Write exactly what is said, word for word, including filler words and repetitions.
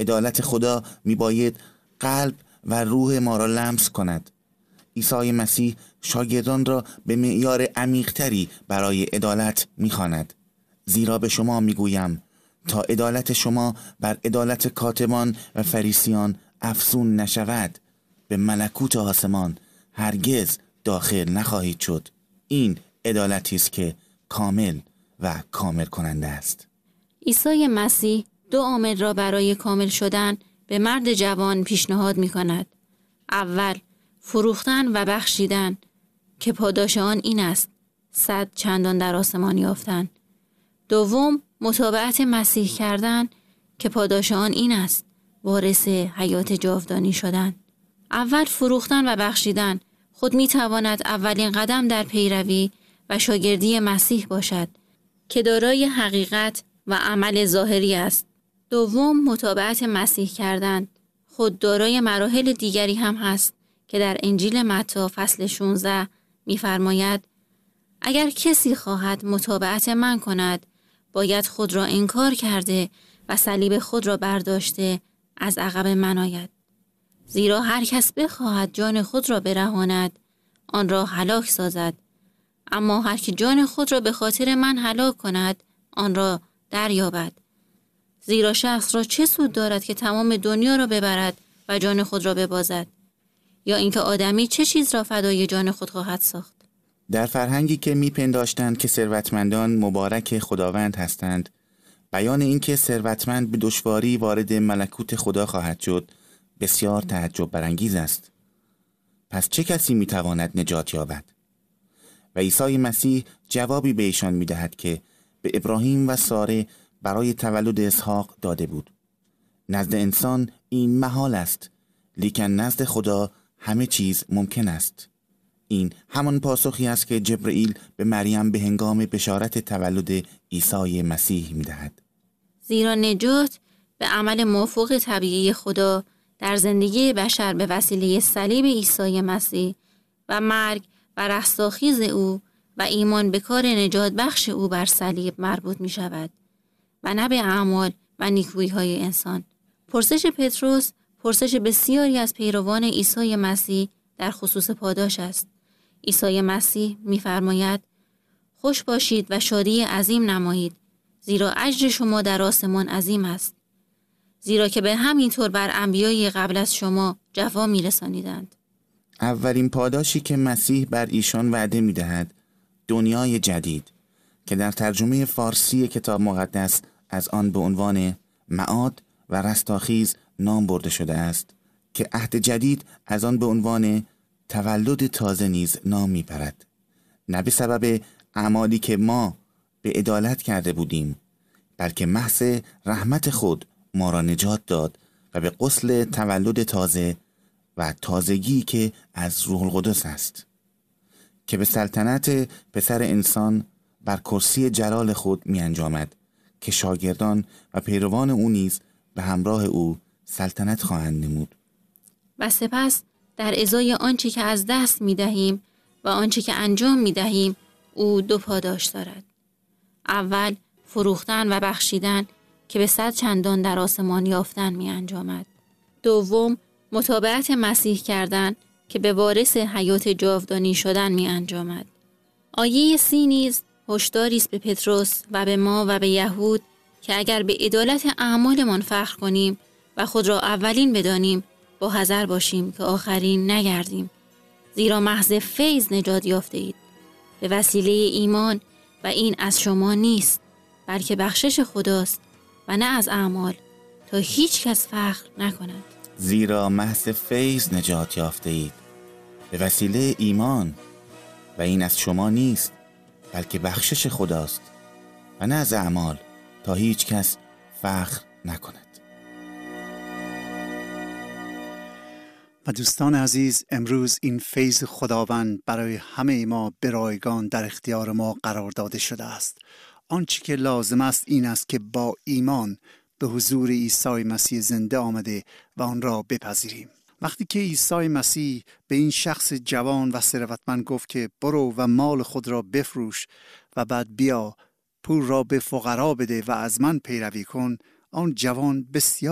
عدالت خدا میباید قلب و روح ما را لمس کند. عیسی مسیح شاگردان را به معیار عمیق‌تری برای عدالت می‌خواند. زیرا به شما میگویم تا عدالت شما بر عدالت کاتبان و فریسیان افزون نشود، به ملکوت آسمان هرگز داخل نخواهید شد. این عدالتی است که کامل و کامل کننده است. عیسی مسیح دو عامل را برای کامل شدن به مرد جوان پیشنهاد می کند. اول، فروختن و بخشیدن که پاداش آن این است: صد چندان در آسمان یافتن. دوم، متابعت مسیح کردن که پاداش آن این است: وارث حیات جاودانی شدن. اول فروختن و بخشیدن خود می تواند اولین قدم در پیروی و شاگردی مسیح باشد که دارای حقیقت و عمل ظاهری است. دوم، متابعت مسیح کردن خود دارای مراحل دیگری هم هست که در انجیل متی فصل شانزده می‌فرماید: اگر کسی خواهد متابعت من کند، باید خود را انکار کرده و صلیب خود را برداشته از عقب من آید. زیرا هر کس بخواهد جان خود را برهاند، آن را هلاک سازد، اما هر که جان خود را به خاطر من هلاک کند، آن را دریابد. زیرا شخص را چه سود دارد که تمام دنیا را ببرد و جان خود را ببازد؟ یا اینکه آدمی چه چیز را فدای جان خود خواهد ساخت؟ در فرهنگی که میپنداشتند که ثروتمندان مبارک خداوند هستند، بیان این که ثروتمند به دشواری وارد ملکوت خدا خواهد شد بسیار تعجب برانگیز است. پس چه کسی میتواند نجات یابد؟ و عیسی مسیح جوابی به ایشان میدهد که به ابراهیم و ساره برای تولد اسحاق داده بود. نزد انسان این محال است، لیکن نزد خدا همه چیز ممکن است. این همان پاسخی است که جبرئیل به مریم به هنگام بشارت تولد عیسی مسیح میدهد. زیرا نجات به عمل موافق طبیعی خدا در زندگی بشر به وسیله صلیب عیسی مسیح و مرگ و رستاخیز او و ایمان به کار نجات بخش او بر صلیب مربوط می شود و نه به اعمال و نیکویی های انسان. پرسش پتروس پرسش بسیاری از پیروان عیسی مسیح در خصوص پاداش است. عیسی مسیح می‌فرماید: خوش باشید و شادی عظیم نمایید، زیرا اجر شما در آسمان عظیم است، زیرا که به همین طور بر انبیای قبل از شما جفا می‌رسانیدند. اولین پاداشی که مسیح بر ایشان وعده می‌دهد دنیای جدید که در ترجمه فارسی کتاب مقدس از آن به عنوان معاد و رستاخیز نام برده شده است، که عهد جدید از آن به عنوان تولد تازه نیز نام می‌برد، نه به سبب اعمالی که ما به عدالت کرده بودیم، بلکه محض رحمت خود ما را نجات داد و به غسل تولد تازه و تازگی که از روح القدس است، که به سلطنت پسر انسان بر کرسی جلال خود می انجامد، که شاگردان و پیروان او نیز به همراه او سلطنت خواهند نمود. و سپس در ازای آنچه که از دست می دهیم و آنچه که انجام می دهیم او دو پاداش دارد. اول، فروختن و بخشیدن که به صد چندان در آسمان یافتن می انجامد. دوم، متابعت مسیح کردن که به وارث حیات جاودانی شدن می انجامد. آیه سی نیز هشداری است به پتروس و به ما و به یهود که اگر به عدالت اعمالمان فخر کنیم و خود را اولین بدانیم، با حذر باشیم که آخرین نگردیم، زیرا محض فیض نجات یافته اید به وسیله ایمان، و این از شما نیست بلکه بخشش خداست و نه از اعمال، تا هیچ کس فخر نکند. زیرا محض فیض نجات یافته اید به وسیله ایمان، و این از شما نیست بلکه بخشش خداست و نه از اعمال، تا هیچ کس فخر نکند. و دوستان عزیز، امروز این فیض خداوند برای همه ما به رایگان در اختیار ما قرار داده شده است. آنچه که لازم است این است که با ایمان به حضور عیسی مسیح زنده آمده و آن را بپذیریم. وقتی که عیسی مسیح به این شخص جوان و ثروتمند گفت که برو و مال خود را بفروش و بعد بیا پول را به فقرا بده و از من پیروی کن، آن جوان بسیار